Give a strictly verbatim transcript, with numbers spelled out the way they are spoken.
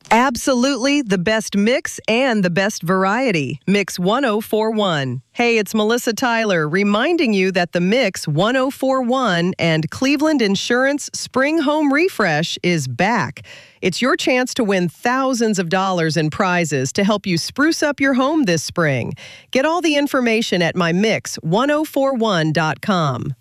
Absolutely the best mix and the best variety. Mix one oh four one. Hey, it's Melissa Tyler reminding you that the Mix one oh four one and Cleveland Insurance Spring Home Refresh is back. It's your chance to win thousands of dollars in prizes to help you spruce up your home this spring. Get all the information at my mix one oh four one dot com.